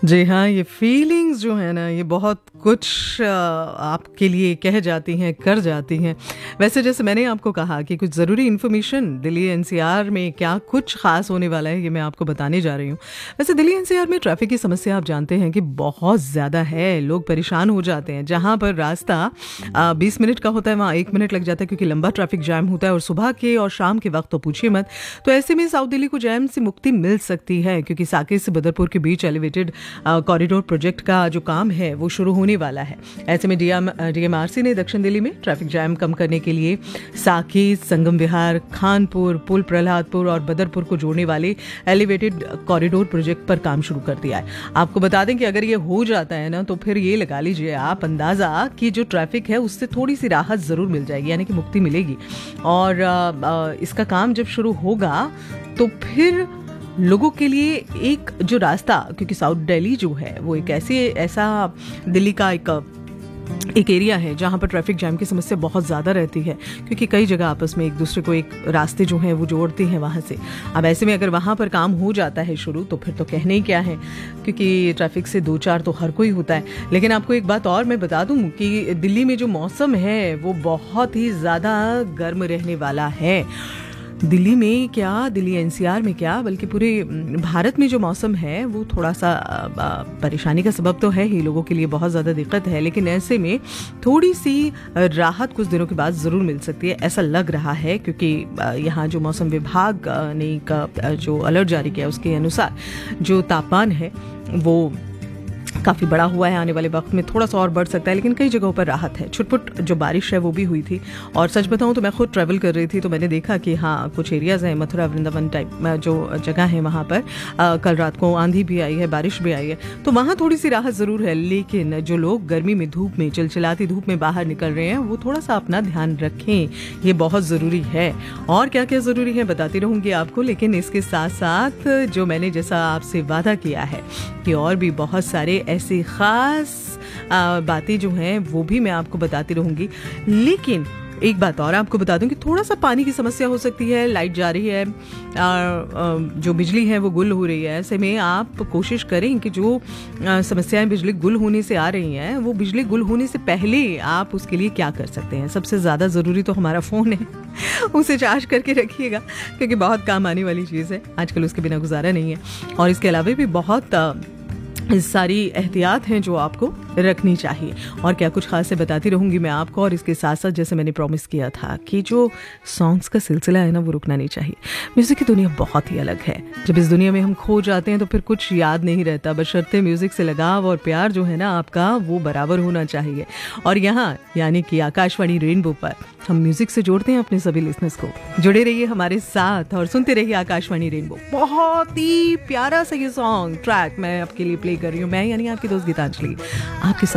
जी हाँ, ये फीलिंग्स जो है ना, ये बहुत कुछ आपके लिए कह जाती हैं, कर जाती हैं। वैसे जैसे मैंने आपको कहा कि कुछ ज़रूरी इन्फॉर्मेशन दिल्ली एनसीआर में क्या कुछ ख़ास होने वाला है, ये मैं आपको बताने जा रही हूँ। वैसे दिल्ली एनसीआर में ट्रैफ़िक की समस्या आप जानते हैं कि बहुत ज़्यादा है, लोग परेशान हो जाते हैं। जहाँ पर रास्ता 20 मिनट का होता है, वहाँ 1 मिनट लग जाता है क्योंकि लंबा ट्रैफ़िक जैम होता है और सुबह के और शाम के वक्त तो पूछिए मत। तो ऐसे में साउथ दिल्ली को जैम से मुक्ति मिल सकती है क्योंकि साकेत से बदरपुर के बीच एलिवेटेड कॉरिडोर प्रोजेक्ट का जो काम है वो शुरू होने वाला है। ऐसे में डीएमआरसी ने दक्षिण दिल्ली में ट्रैफिक जैम कम करने के लिए साकेत, संगम विहार, खानपुर, पुल प्रहलादपुर और बदरपुर को जोड़ने वाले एलिवेटेड कॉरिडोर प्रोजेक्ट पर काम शुरू कर दिया है। आपको बता दें कि अगर ये हो जाता है ना, तो फिर ये लगा लीजिए आप अंदाज़ा कि जो ट्रैफिक है उससे थोड़ी सी राहत ज़रूर मिल जाएगी, यानी कि मुक्ति मिलेगी। और इसका काम जब शुरू होगा तो फिर लोगों के लिए एक जो रास्ता, क्योंकि साउथ दिल्ली जो है वो एक ऐसा दिल्ली का एक एरिया है जहाँ पर ट्रैफिक जैम की समस्या बहुत ज़्यादा रहती है क्योंकि कई जगह आपस में एक दूसरे को एक रास्ते जो हैं वो जोड़ते हैं वहाँ से। अब ऐसे में अगर वहाँ पर काम हो जाता है शुरू, तो फिर तो कहने ही क्या है, क्योंकि ट्रैफिक से 2-4 तो हर कोई होता है। लेकिन आपको एक बात और मैं बता दूँ कि दिल्ली में जो मौसम है वो बहुत ही ज़्यादा गर्म रहने वाला है। दिल्ली में क्या, दिल्ली एनसीआर में क्या, बल्कि पूरे भारत में जो मौसम है वो थोड़ा सा परेशानी का सबब तो है ही, लोगों के लिए बहुत ज़्यादा दिक्कत है। लेकिन ऐसे में थोड़ी सी राहत कुछ दिनों के बाद ज़रूर मिल सकती है, ऐसा लग रहा है, क्योंकि यहाँ जो मौसम विभाग ने जो अलर्ट जारी किया उसके अनुसार जो तापमान है वो काफ़ी बड़ा हुआ है। आने वाले वक्त में थोड़ा सा और बढ़ सकता है, लेकिन कई जगहों पर राहत है। छुटपुट जो बारिश है वो भी हुई थी। और सच बताऊं तो मैं खुद ट्रैवल कर रही थी तो मैंने देखा कि हाँ, कुछ एरियाज़ हैं, मथुरा वृंदावन टाइप जो जगह है वहाँ पर कल रात को आंधी भी आई है, बारिश भी आई है, तो वहाँ थोड़ी सी राहत ज़रूर है। लेकिन जो लोग गर्मी में, धूप में, चिलचिलाती धूप में बाहर निकल रहे हैं वो थोड़ा सा अपना ध्यान रखें, ये बहुत ज़रूरी है। और क्या क्या ज़रूरी है बताती रहूँगी आपको, लेकिन इसके साथ साथ जो मैंने जैसा आपसे वादा किया है कि और भी बहुत सारे ऐसी ख़ास बातें जो हैं वो भी मैं आपको बताती रहूँगी। लेकिन एक बात और आपको बता दूं कि थोड़ा सा पानी की समस्या हो सकती है, लाइट जा रही है, जो बिजली है वो गुल हो रही है। ऐसे में आप कोशिश करें कि जो समस्याएं बिजली गुल होने से आ रही हैं वो बिजली गुल होने से पहले आप उसके लिए क्या कर सकते हैं। सबसे ज़्यादा ज़रूरी तो हमारा फ़ोन है, उसे चार्ज करके रखिएगा क्योंकि बहुत काम आने वाली चीज़ है, आजकल उसके बिना गुजारा नहीं है। और इसके अलावा भी बहुत सारी एहतियात हैं जो आपको रखनी चाहिए। और क्या कुछ खास से बताती रहूँगी मैं आपको। और इसके साथ साथ जैसे मैंने प्रॉमिस किया था कि जो सॉन्ग्स का सिलसिला है ना वो रुकना नहीं चाहिए। म्यूज़िक की दुनिया बहुत ही अलग है। जब इस दुनिया में हम खो जाते हैं तो फिर कुछ याद नहीं रहता, बशर्ते म्यूज़िक से लगाव और प्यार जो है ना आपका वो बराबर होना चाहिए। और यहाँ यानी कि आकाशवाणी रेनबो पर हम म्यूज़िक से जोड़ते हैं अपने सभी लिसनर्स को। जुड़े रहिए हमारे साथ और सुनते रहिए आकाशवाणी रेनबो। बहुत ही प्यारा सा ये सॉन्ग ट्रैक मैं आपके लिए प्ले कर रही हूँ, मैं यानी आपकी दोस्त गीतांजलि आपके साथ।